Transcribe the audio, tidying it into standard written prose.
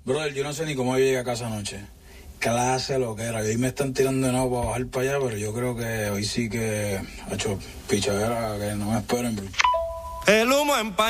Brother, yo no sé ni cómo yo llegué a casa anoche. Clase lo que era. Hoy me están tirando de nuevo para bajar para allá, pero yo creo que hoy sí que ha hecho pichadera, que no me esperen. El humo en